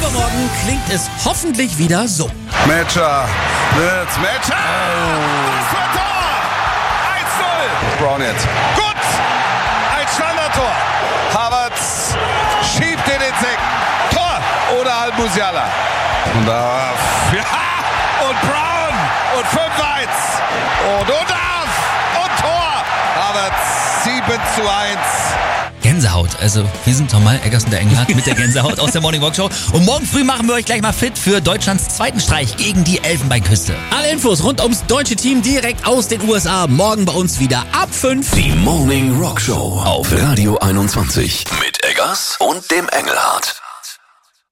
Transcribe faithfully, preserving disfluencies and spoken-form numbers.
übermorgen klingt es hoffentlich wieder so. Metscher, Blitz, Metscher! Was für ein Tor! eins null! Brown jetzt. Gut! Ein Standardtor. Havertz schiebt den ins Eck. Tor! Oder halt Musiala. Und da... Ja! Und Brown! Und fünf eins! Und Udaf! Und Tor! Havertz sieben zu eins. Gänsehaut. Also, wir sind Tom Mall, Eggers und der Engelhardt mit der Gänsehaut aus der Morning Walk Show. Und morgen früh machen wir euch gleich mal fit für Deutschlands zweiten Streich gegen die Elfenbeinküste. Alle Infos rund ums deutsche Team direkt aus den U S A. Morgen bei uns wieder ab fünf. Die Morning Rock Show auf Radio einundzwanzig mit Eggers und dem Engelhardt.